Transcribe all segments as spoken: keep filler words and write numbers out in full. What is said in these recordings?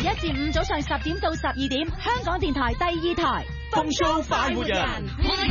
一至五早上十點到十二點，香港電台第二台。 風騷快活人。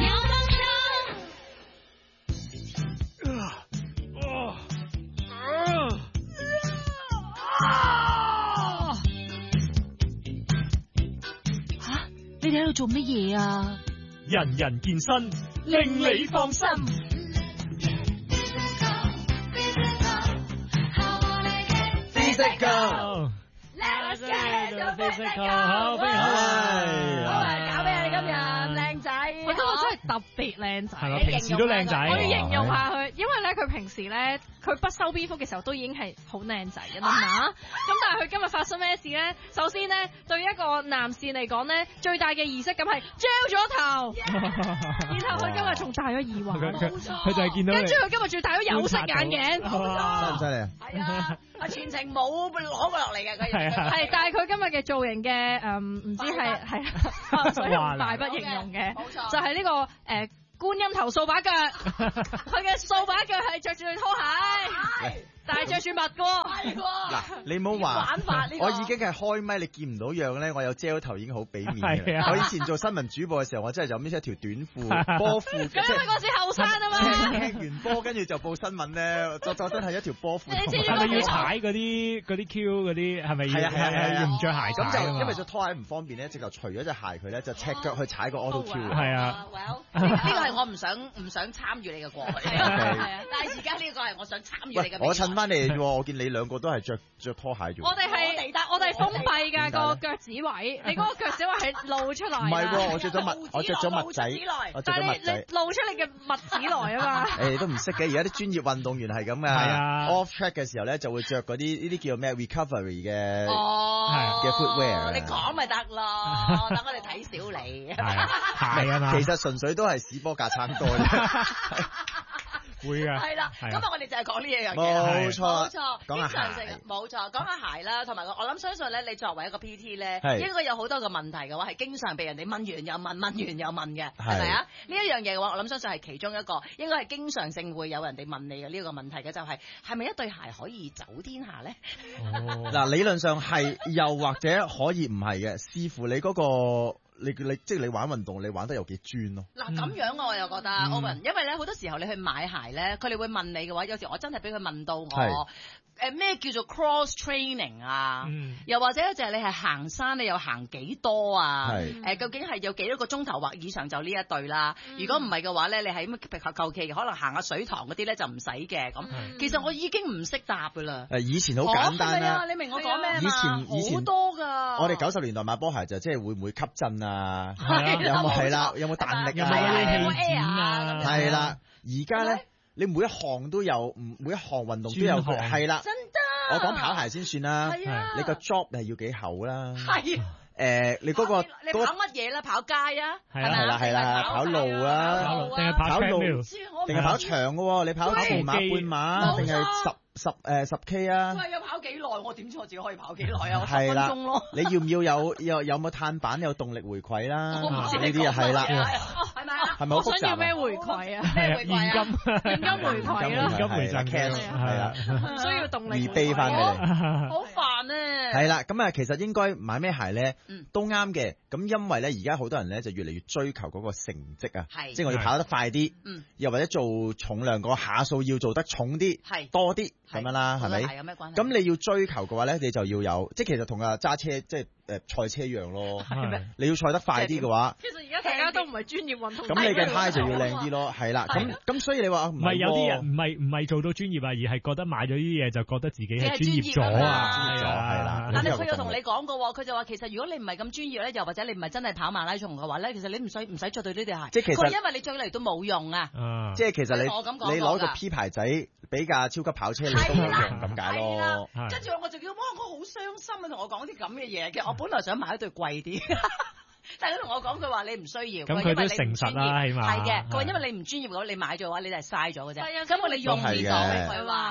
吓，你哋喺度做乜嘢啊？ 人人健身，令你放心。Physical， Let's get your physical， 好， 好， 好，搞俾你今日靚仔。 我覺得我真係特別靚仔， 係咪平時都靚仔？ 我要形容下佢，因為咧佢平時咧佢不修邊幅嘅時候都已經係好靚仔㗎啦嘛。咁但係佢今日發生咩事咧？首先咧，對一個男士嚟講咧，最大嘅儀式感係 gel 咗頭，然後佢今日仲戴咗耳環， 佢就係見到你。 跟住佢今日仲戴咗有色眼鏡， 犀唔犀利啊？ 係啊，我全程冇攞過落嚟嘅佢。 係，但係佢今日嘅造型嘅誒，唔知係係，所以用大筆形容嘅，就係呢個誒觀音頭掃把腳，佢嘅掃把腳係着住對拖鞋。但係着住襪噶，係嗱，你唔好話，我已經係開咪，你見唔到樣咧，我有遮頭已經好俾面嘅。我以前做新聞主播嘅時候，我真係就搣出一條短褲、波褲。 咁因為嗰時後生啊嘛， 踢完波跟住就報新聞咧，就就真係一條波褲。 係咪要踩嗰啲嗰啲 Q 嗰啲？係咪要？ 係啊係啊， 要唔着鞋咁就因為隻拖鞋唔方便咧，直頭除咗隻鞋佢咧，就赤腳去踩個 auto Q。 係啊。 Well，呢個係我唔想唔想參與你嘅過去。係啊，但係而家呢個係我想參與你嘅。 我襯翻你啫喎，我見你兩個都係着着拖鞋啫。 我哋係我哋封閉㗎個腳趾位，你嗰個腳趾位係露出嚟。唔係喎，我着咗襪，我着咗襪仔，我着咗襪仔。 你露出你嘅襪趾來啊嘛。 誒都唔識嘅，而家啲專業運動員係咁㗎。係啊。Off track 嘅時候咧，就會着嗰啲呢啲叫咩 recovery 嘅嘅 footwear。 你講咪得咯，等我哋睇小你。 係啊嘛。其實純粹都係屎波架撐多啫。會㗎。係啦，今日我哋就係講呢一樣嘢。冇錯，冇錯，講下鞋。冇錯，講下鞋啦，同埋我我諗相信咧，你作為一個 P T 咧，應該有好多個問題嘅話，係經常被人哋問完又問，問完又問嘅，係咪啊？呢一樣嘢嘅話，我諗相信係其中一個，應該係經常性會有人哋問你嘅呢個問題嘅，就係係咪一對鞋可以走天下咧？嗱，理論上係，又或者可以唔係嘅，視乎你嗰個。你你即係你玩運動，你玩得有幾專咯？ 嗱咁樣我又覺得 Owen，因為咧好多時候你去買鞋咧，佢哋會問你嘅話，有時我真係俾佢問到我誒咩叫做 cross training 啊？又或者就係你係行山，你又行幾多啊？誒究竟係有幾多個鐘頭或以上就呢一對啦？如果唔係嘅話咧，你係咁求其可能行下水塘嗰啲咧就唔使嘅咁。其實我已經唔識答噶啦。 誒以前好簡單啦， 你明我講咩嘛？ 以前以前好多㗎。 我哋九十年代買波鞋就即係會唔會吸震啊？有冇係啦？有冇彈力啊？ 有冇氣啊？ 係啦，而家咧你每一項都有，每一項運動都有佢，係啦。真得。我講跑鞋先算啦。係啊。你個 drop 係要幾厚啦？係。誒，你嗰個你跑乜嘢啦？跑街啊？ 係啦係啦係啦，跑路啊？ 定係跑路？ 定係跑長嘅喎？你跑半馬、半馬定係十？十誒十 K 啊！ 喂，有跑幾耐？我點知我自己可以跑幾耐啊？我十分鐘咯。 你要唔要有有有冇碳板有動力回饋啦？呢啲啊係啦， 係咪啊？ 係咪好複雜？ 我想要咩回饋啊？咩回饋啊？現金現金回饋啦， 現金回贈 cash 係啦， 唔需要動力。 預備翻俾你， 好煩啊！ 係啦，咁啊，其實應該買咩鞋咧？都啱嘅。咁因為咧，而家好多人咧就越嚟越追求嗰個成績啊，即係我哋跑得快啲，又或者做重量個下數要做得重啲，係多啲。咁樣啦，係咪？有咩關係？咁你要追求嘅話咧，你就要有，即係其實同啊揸車即係誒賽車一樣咯。係咩？你要賽得快啲嘅話， 其實而家大家都唔係專業運動員。 咁你嘅胎就要靚啲咯，係啦。咁咁所以你話唔係有啲人唔係唔係做到專業啊，而係覺得買咗呢啲嘢就覺得自己係專業咗啊，專業咗係啦。 但係佢又同你講過，佢就話其實如果你唔係咁專業咧，又或者你唔係真係跑馬拉松嘅話咧，其實你唔使唔使著對呢對鞋。 即係其實因為你著嚟都冇用啊。 即係其實你你攞個 P 牌仔比架超級跑車你都冇用咁解咯。 跟住我就叫哇，我好傷心啊！同我講啲咁嘅嘢嘅，我本來想買一對貴啲。但係佢同我講，佢話你唔需要。 咁佢都誠實啦，起碼係嘅。佢話因為你唔專業嘅話，你買咗嘅話，你就係嘥咗嘅啫。咁我哋用而講，佢話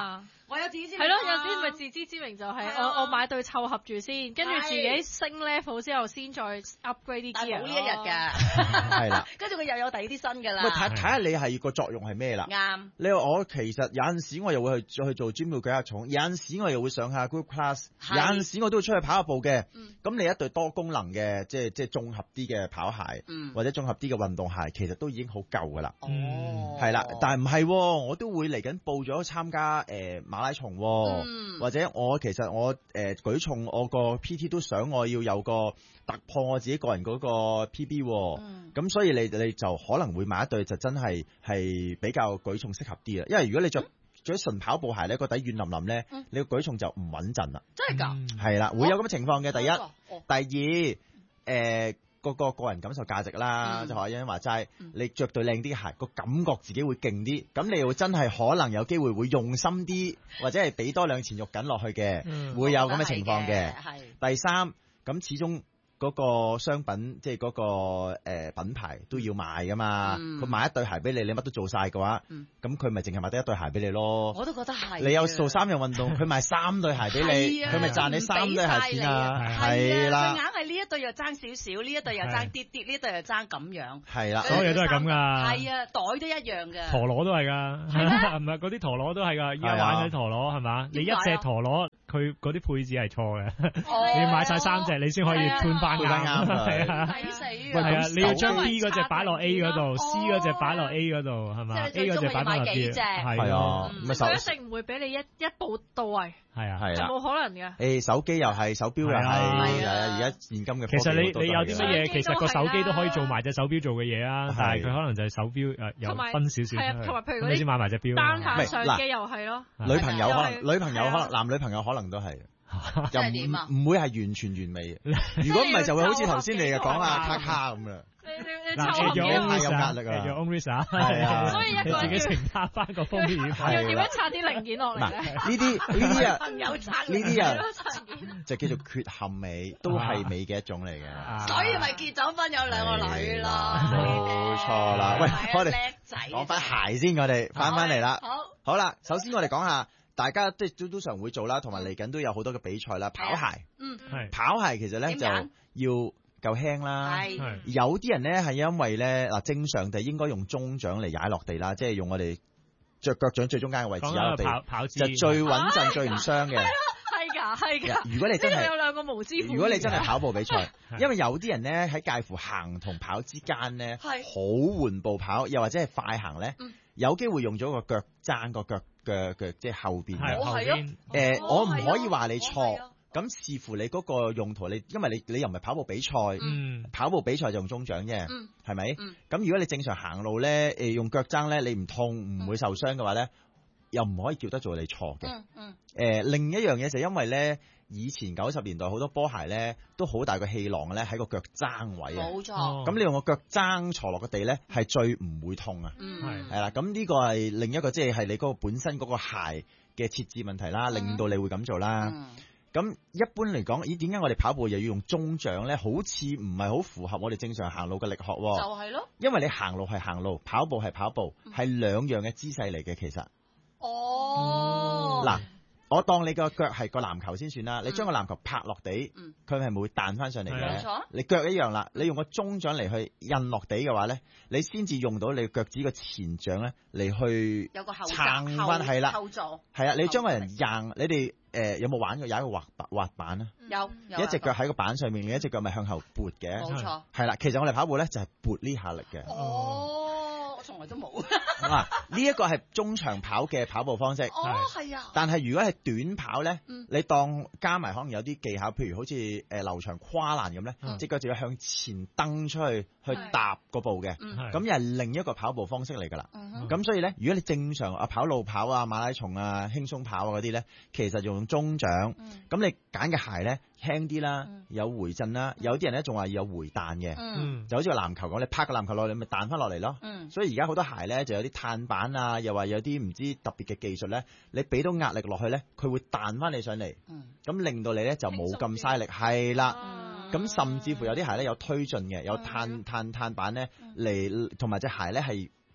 我有自知之明。 係咯，有啲咪自知之明就係我我買對湊合住先，跟住自己升 level 之後先再 upgrade 啲 gear。 冇呢一日㗎， 係啦。 跟住佢又有第二啲新㗎啦。 喂，睇睇下你係個作用係咩啦？ 啱。 你話我其實有陣時我又會去去做 gym 要舉下重，有陣時我又會上下 group class，有陣時我都會出去跑下步嘅。咁你一對多功能嘅，即係即係綜合啲嘅跑鞋，或者綜合啲嘅運動鞋，其實都已經好夠㗎啦。哦。係啦，但係唔係，我都會嚟緊報咗參加誒馬拉松，或者我其實我誒舉重我個 P T 都想我要有個突破我自己個人嗰個 P B，咁所以你你就可能會買一對就真係係比較舉重適合啲啦，因為如果你着着純跑步鞋咧，個底軟腍腍咧，你個舉重就唔穩陣啦。 真係㗎？ 係啦，會有咁嘅情況嘅。第一，第二，誒個個個人感受價值啦，就話因為話齋，你着對靚啲鞋，個感覺自己會勁啲，咁你會真係可能有機會會用心啲，或者係俾多兩錢肉緊落去嘅，會有咁嘅情況嘅。第三，咁始終嗰個商品即係嗰個誒品牌都要賣噶嘛，佢買一對鞋俾你，你乜都做晒嘅話，咁佢咪淨係買得一對鞋俾你咯。 我都覺得係。你有做三樣運動，佢賣三對鞋俾你，佢咪賺你三對鞋錢啊？係啦。 佢硬係呢一對又爭少少，呢一對又爭啲啲，呢一對又爭咁樣。 係啦， 所有嘢都係咁㗎。 係啊，袋都一樣㗎。陀螺都係㗎，係咪嗰啲陀螺都係㗎？依家玩緊陀螺係嘛？你一隻陀螺，佢嗰啲配置係錯嘅，你要買晒三隻，你先可以換翻啱。係啊， 抵死㗎。 係啊，你要將 B 嗰隻擺落 A 嗰度 ，C 嗰隻擺落 A 嗰度，係嘛 ？A 嗰隻擺翻落 B，係啊， 佢一定唔會俾你一一步到位。 係啊， 係啊， 冇可能嘅。 誒，手機又係，手錶又係，係啊，而家現今嘅。 其實你你有啲乜嘢？其實個手機都可以做埋隻手錶做嘅嘢啊，但係佢可能就係手錶誒有分少少。 係啊，同埋譬如嗰啲你先買埋隻錶。 單反相機又係咯。 女朋友可能，女朋友可能，男女朋友可能都係。又唔唔會係完全完美嘅，如果唔係就會好似頭先你嘅講啊卡卡咁樣。 嗱，有太有壓力啊， 有 own risk 啊， 係啊， 所以一個人自己承擔翻個風險， 要點樣拆啲零件落嚟咧？ 呢啲呢啲啊， 朋友拆呢啲啊，就叫做缺陷美，都係美嘅一種嚟嘅。 所以咪結咗婚有兩個女咯。 冇錯啦，喂，我哋講翻鞋先，我哋翻翻嚟啦。 好， 好啦，首先我哋講下。大家即係都都常會做啦，同埋嚟緊都有好多嘅比賽啦。跑鞋， 嗯， 跑鞋其實咧就要夠輕啦。係，有啲人咧係因為咧嗱，正常地應該用中掌嚟踩落地啦，即係用我哋著腳掌最中間嘅位置踩落地， 跑跑就最穩陣、最唔傷嘅。 係㗎，係㗎。 如果你真係有兩個無知， 如果你真係跑步比賽，因為有啲人咧喺介乎行同跑之間咧，好緩步跑，又或者係快行咧，有機會用咗個腳踭個腳。嘅嘅即係後邊嘅， 後邊誒，我唔可以話你錯，咁視乎你嗰個用途，你因為你你又唔係跑步比賽，跑步比賽就用中掌啫，係咪？咁如果你正常行路咧，誒用腳踭咧，你唔痛唔會受傷嘅話咧，又唔可以叫得做你錯嘅。誒，另一樣嘢就因為咧，以前九十年代好多波鞋咧都好大個氣囊咧喺個腳踭位啊， 冇錯。 咁你用個腳踭坐落個地咧係最唔會痛啊，係係啦。咁呢個係另一個即係係你嗰個本身嗰個鞋嘅設置問題啦，令到你會咁做啦。咁一般嚟講，咦點解我哋跑步又要用中掌咧？好似唔係好符合我哋正常行路嘅力學喎。 就係咯， 因為你行路係行路，跑步係跑步，係兩樣嘅姿勢嚟嘅其實。 哦。 嗱。我當你個腳係個籃球先算啦，你將個籃球拍落地，佢係咪會彈翻上嚟嘅？ 冇錯。 你腳一樣啦，你用個中掌嚟去印落地嘅話咧，你先至用到你腳趾個前掌咧嚟去撐翻係啦。後座係啊，你將個人硬，你哋誒有冇玩過踩個滑滑板啊？ 有， 一隻腳喺個板上面，另一隻腳咪向後撥嘅。 冇錯。係啦，其實我哋跑步咧就係撥呢下力嘅。 哦，我從來都冇。 啊，呢一個係中長跑嘅跑步方式。 哦，係啊。 但係如果係短跑咧，你當加埋可能有啲技巧，譬如好似誒劉翔跨欄咁咧，隻腳就要向前蹬出去去踏個步嘅，咁又係另一個跑步方式嚟㗎啦。咁所以咧，如果你正常啊跑路跑啊馬拉松啊輕鬆跑啊嗰啲咧，其實用中掌。咁你揀嘅鞋咧輕啲啦，有回震啦，有啲人咧仲話有回彈嘅，就好似個籃球講，你拍個籃球落嚟，咪彈翻落嚟咯。所以而家好多鞋咧就有啲碳板啊，又話有啲唔知特別嘅技術咧，你俾到壓力落去咧，佢會彈翻你上嚟，咁令到你咧就冇咁嘥力，係啦。咁甚至乎有啲鞋咧有推進嘅，有碳碳碳板咧嚟，同埋隻鞋咧係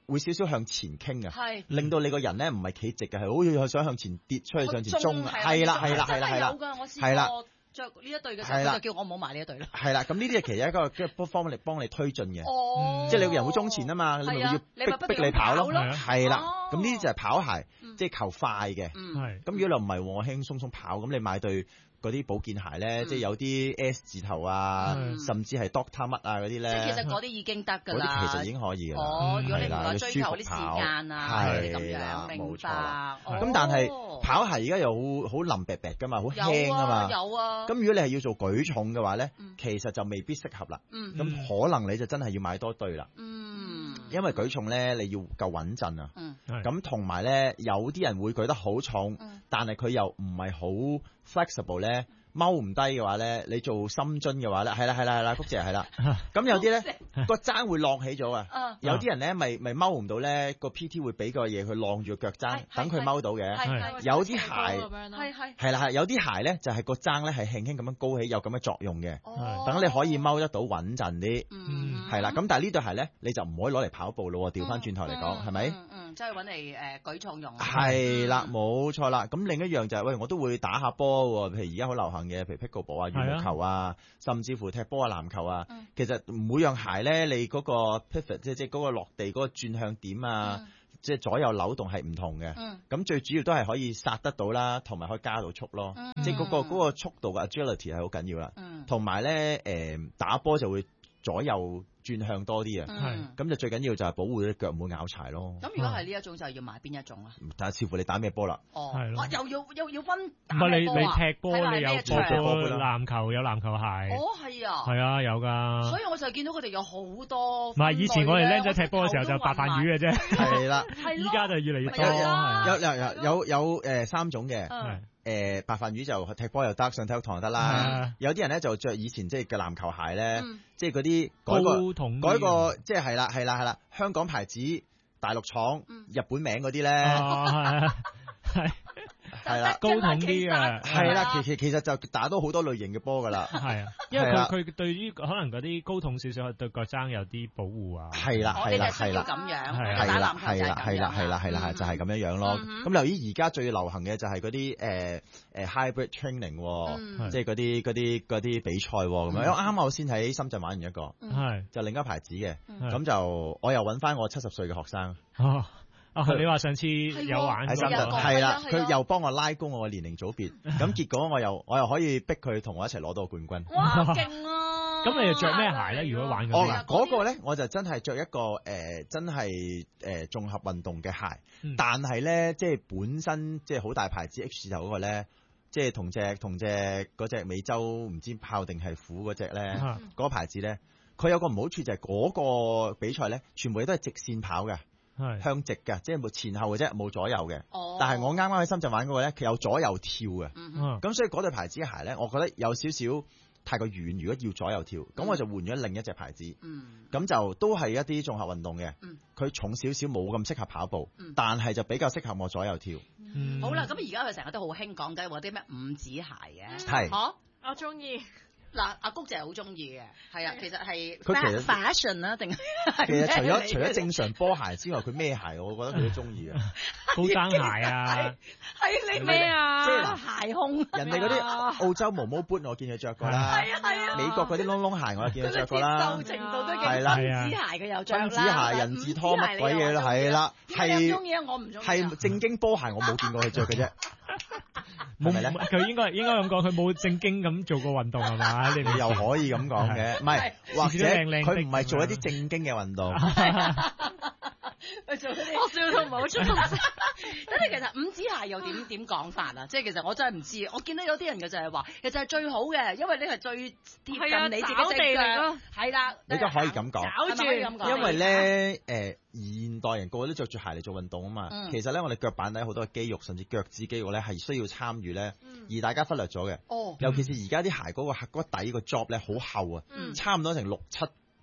會少少向前傾嘅， 係令到你個人咧唔係企直嘅，係好似想向前跌出去向前衝，係啦係啦係啦係啦， 有㗎，我試過着呢一對嘅時候，佢就叫我唔好買呢一對啦。 係啦，咁呢啲係其實一個即係方力幫你推進嘅， 哦， 即係你個人會衝前啊嘛，你咪要逼逼你跑咯，係啦，咁呢啲就係跑鞋，即係求快嘅，係。咁如果你唔係我輕鬆鬆跑，咁你買對嗰啲保健鞋咧，即係有啲 S 字頭啊，甚至係 Doctor 乜啊嗰啲咧， 即係其實嗰啲已經得㗎啦。 嗰啲其實已經可以㗎啦。 哦，如果你唔係追求啲時間啊， 係啦，冇錯啦。咁哦、 但係跑鞋而家又好好腍白白㗎嘛，好輕啊嘛。 有啊。 咁如果你係要做舉重嘅話咧， 嗯、 其實就未必適合啦。 嗯。 咁可能你就真係要買多對啦。 嗯。 因為舉重咧，你要夠穩陣啊。 嗯。 咁同埋咧，有啲人會舉得好重， 嗯、 但係佢又唔係好 flexible 咧。踎唔低嘅話咧，你做深蹲嘅話咧，係啦係啦係啦，谷姐係啦。咁有啲咧個踭會晾起咗啊。有啲人咧咪咪踎唔到咧，個 P T 會俾個嘢佢晾住個腳踭，等佢踎到嘅。有啲鞋係係係啦係，有啲鞋咧就係個踭咧係輕輕咁樣高起，有咁嘅作用嘅。等你可以踎得到穩陣啲。係啦，咁但係呢對鞋咧你就唔可以攞嚟跑步咯，調翻轉頭嚟講係咪？ 即係揾嚟誒舉重用。 係啦，冇錯啦。咁另一樣就係喂，我都會打下波喎，譬如而家好流行嘅，譬如 pickleball 啊、羽毛球啊，甚至乎踢波啊、籃球啊。其實每樣鞋咧，你嗰個 pivot 即係即係嗰個落地嗰個轉向點啊，即係左右扭動係唔同嘅。咁最主要都係可以剎得到啦，同埋可以加到速咯。即係嗰個嗰個速度嘅 agility 係好緊要啦。同埋咧誒打波就會左右轉向多啲啊，咁就最緊要就係保護啲腳唔會拗柴咯。 咁如果係呢一種就要買邊一種啊？ 但係視乎你打咩波啦。 哦，又要又要分。 唔係你你踢波，你有波波籃球有籃球鞋。 哦，係啊。 係啊，有㗎。 所以我就見到佢哋有好多。 唔係以前我哋僆仔踢波嘅時候就白飯魚嘅啫。 係啦。 係咯。 依家就越嚟越多。 有有有有有誒三種嘅。誒白飯魚就踢波又得，上體育堂又得啦。有啲人咧就着以前即係嘅籃球鞋咧，即係嗰啲改個改個即係係啦係啦係啦，香港牌子、大陸廠、日本名嗰啲咧，係係啦， 高筒啲嘅， 係啦，其其其實就打到好多類型嘅波㗎啦。係啊， 因為佢佢對於可能嗰啲高筒少少，對腳踭有啲保護啊。 係啦係啦係啦， 咁樣係啦係啦係啦係啦係啦，就係咁樣樣咯。咁留意而家最流行嘅就係嗰啲誒誒 hybrid training，即係嗰啲嗰啲嗰啲比賽咁樣。因為啱我先喺深圳玩完一個，係就另一牌子嘅，咁就我又揾翻我七十歲嘅學生。 啊！你話上次有玩喺深圳，係啦，佢又幫我拉高我嘅年齡組別，咁結果我又我又可以逼佢同我一齊攞到個冠軍。 哇！勁啊！ 咁你又着咩鞋咧？如果玩嗰啲？ 哦，嗰個咧我就真係着一個誒，真係誒綜合運動嘅鞋，但係咧即係本身即係好大牌子 H 字頭嗰個咧，即係同隻同隻嗰隻美洲唔知豹定係虎嗰隻咧，嗰個牌子咧，佢有個唔好處就係嗰個比賽咧，全部都係直線跑嘅。係向直嘅，即係冇前後嘅啫，冇左右嘅。哦。但係我啱啱喺深圳玩嗰個咧，佢有左右跳嘅。嗯。咁所以嗰對牌子嘅鞋咧，我覺得有少少太過遠。如果要左右跳，咁、嗯、我就換咗另一隻牌子。嗯。咁就都係一啲綜合運動嘅。嗯。佢重少少，冇咁適合跑步。嗯。但係就比較適合我左右跳。 嗯。好啦，咁而家佢成日都好興講緊話啲咩五指鞋嘅。 係。 嚇！ 我中意。 嗱，阿谷姐好中意嘅，係啊，其實係佢其實 fashion 啦，定係其實除咗除咗正常波鞋之外，佢咩鞋我覺得佢都中意嘅， 高踭鞋啊， 係你咩啊？即係鞋控， 人哋嗰啲澳洲毛毛 boot 我見佢着過啦， 係啊係啊， 美國嗰啲窿窿鞋我又見佢着過啦， 接受程度都係啦，針子鞋嘅又着啦， 針子鞋、人字拖乜鬼嘢啦，係啦， 係中意啊，我唔中意， 係正經波鞋我冇見過佢着嘅啫。 冇咪咧？佢應該應該咁講，佢冇正經咁做過運動係嘛？你哋又可以咁講嘅，唔係或者佢唔係做一啲正經嘅運動。 做啲我笑到唔好出聲。咁你其實五指鞋又點點講法啊？即係其實我真係唔知。我見到有啲人嘅就係話，其實係最好嘅，因為你係最貼近你自己隻腳。係啦， 你都可以咁講。 搞住咁講。 因為咧，誒現代人個個都着住鞋嚟做運動啊嘛。其實咧，我哋腳板底好多肌肉，甚至腳趾肌肉咧係需要參與咧，而大家忽略咗嘅。哦。尤其是而家啲鞋嗰個嗰底個 job 咧好厚啊，差唔多成六七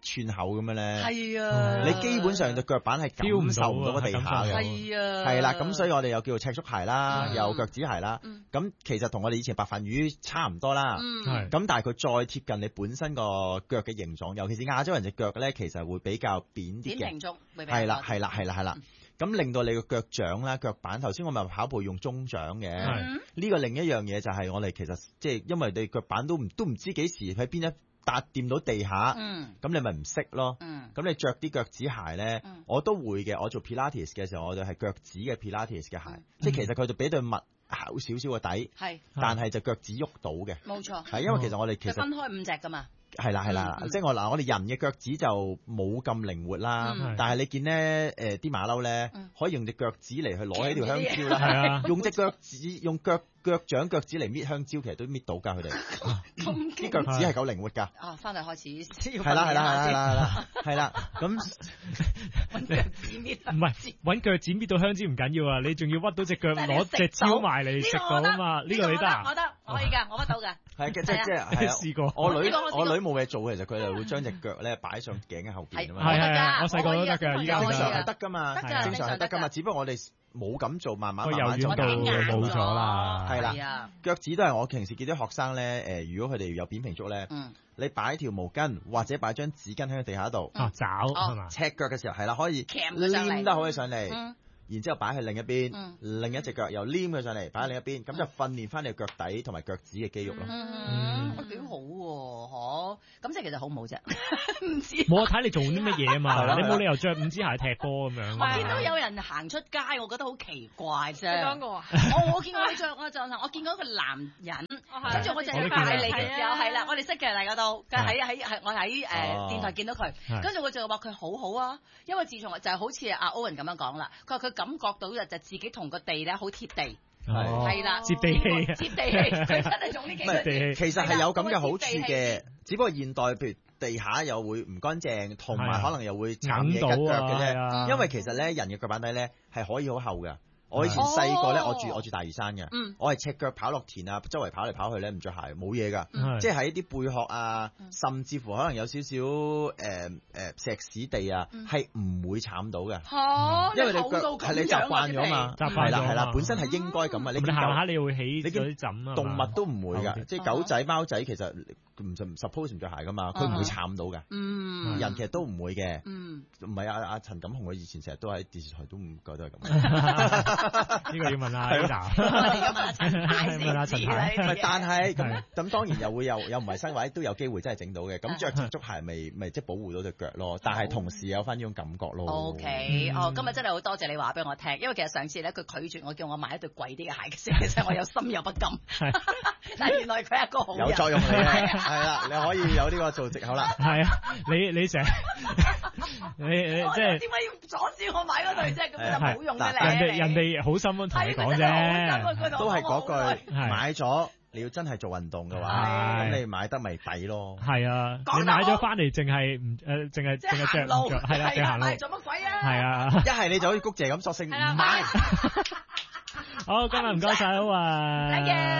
寸厚咁樣咧。 係啊， 你基本上對腳板係感受唔到個地下嘅。 係啊， 係啦，咁所以我哋又叫做赤足鞋啦，有腳趾鞋啦。咁其實同我哋以前白飯魚差唔多啦。咁但係佢再貼近你本身個腳嘅形狀，尤其是亞洲人隻腳咧，其實會比較扁啲嘅。 扁平足， 係啦，係啦，係啦，係啦。咁令到你個腳掌啦、腳板，頭先我咪跑步用中掌嘅。呢個另一樣嘢就係我哋其實即係因為你腳板都唔都唔知幾時喺邊一笪掂到地下，咁你咪唔識咯。咁你着啲腳趾鞋咧，我都會嘅。我做 Pilates 嘅時候，我哋係腳趾嘅 Pilates 嘅鞋，即係其實佢就俾對襪厚少少個底，但係就腳趾喐到嘅。 冇錯， 係因為其實我哋其實分開五隻噶嘛。 係啦係啦，即係我嗱，我哋人嘅腳趾就冇咁靈活啦，但係你見咧誒啲馬騮咧，可以用隻腳趾嚟去攞起條香蕉啦，用隻腳趾用腳腳掌腳趾嚟搣香蕉，其實都搣到㗎佢哋。啲腳趾係夠靈活㗎。 啊，翻嚟開始。 係啦係啦係啦係啦係啦，咁揾腳趾搣。 唔係揾腳趾搣到香蕉唔緊要啊，你仲要屈到隻腳攞隻蕉埋嚟食到啊嘛，呢個你得啊？ 我得，我可以㗎，我屈到㗎。 係嘅，即係即係係啊！ 試過。 我女我女冇嘢做，其實佢就會將隻腳咧擺上頸嘅後邊咁樣。 係係係，我細個都得㗎，依家正常係得㗎嘛，正常係得㗎嘛，只不過我哋冇咁做，慢慢慢慢就冇咗啦。 係啦，腳趾都係我平時見啲學生咧，誒，如果佢哋有扁平足咧，你擺條毛巾或者擺張紙巾喺個地下度， 啊，找係嘛？ 赤腳嘅時候係啦，可以黏得好起上嚟。然之後擺喺另一邊，嗯、另一隻腳又黏佢上嚟，擺喺另一邊，咁、嗯、就訓練翻你腳底同埋腳趾嘅肌肉咯。 嗯，幾、嗯、好喎、啊，嗬！咁即係其實好唔好啫？唔知。 冇睇你做啲乜嘢啊嘛，你冇理由着五指鞋踢波咁樣。 我見到有人行出街，我覺得好奇怪啫。 你講過啊？ 我我見過你着我就我見過一個男人，跟住我就係拜你嘅時候，係啦，我哋識嘅大家都，喺喺係我喺誒電台見到佢，跟住我就話佢好好啊，因為自從就係好似阿 Owen 咁樣講啦，佢話佢感覺到就就自己同個地咧好貼地，係啦， 接地氣， 接地氣，佢真係用呢幾個字。 其實係有咁嘅好處嘅，只不過現代譬如地下又會唔乾淨，同埋可能又會慘嘢拮腳嘅啫。因為其實咧人嘅腳板底咧係可以好厚嘅。我以前細個咧，我住我住大嶼山嘅，我係赤腳跑落田啊，周圍跑嚟跑去咧，唔着鞋冇嘢㗎，即係喺啲貝殼啊，甚至乎可能有少少誒誒石屎地啊，係唔會慘到嘅，因為你腳係你習慣咗嘛，係啦係啦，本身係應該咁啊，你行下你會起你啲枕啊， 動物都唔會㗎，即係狗仔貓仔其實唔 suppose 唔着鞋㗎嘛，佢唔會慘到嘅，人其實都唔會嘅，唔係阿阿陳錦鴻佢以前成日都喺電視台都唔覺得係咁。 呢個要問阿 Ada，問阿陳太。 唔係，但係咁咁當然又會有有唔係身位都有機會真係整到嘅。咁着足鞋咪咪即係保護到隻腳咯。但係同時有翻呢種感覺咯。 O K，哦，今日真係好多謝你話俾我聽，因為其實上次咧佢拒絕我叫我買一對貴啲嘅鞋嘅時候，其實我有心有不甘。但係原來佢係一個好有作用嚟嘅，係啦，你可以有呢個做藉口啦。 係啊，你你成你你即係點解要阻止我買嗰對啫？咁就冇用嘅人哋人哋好心咁同你講啫， 都係嗰句，買咗你要真係做運動嘅話，咁你買得咪抵咯。 係啊，你買咗翻嚟淨係唔誒，淨係淨係着唔着，係啦，淨係行路。 做乜鬼啊？ 係啊， 一係你就好似谷姐咁索性唔買。 好，今日唔該晒，好啊。